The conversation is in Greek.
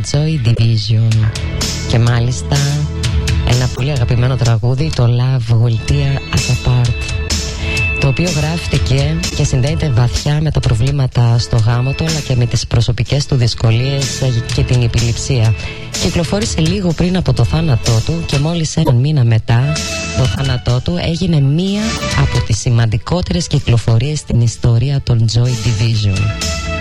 Joy Division. Και μάλιστα ένα πολύ αγαπημένο τραγούδι, το Love Will Tear Us Apart, το οποίο γράφτηκε και συνδέεται βαθιά με τα προβλήματα στο γάμο του, αλλά και με τις προσωπικές του δυσκολίες και την επιληψία. Κυκλοφόρησε λίγο πριν από το θάνατό του και μόλις έναν μήνα μετά το θάνατό του έγινε μία από τις σημαντικότερες κυκλοφορίες στην ιστορία των Joy Division.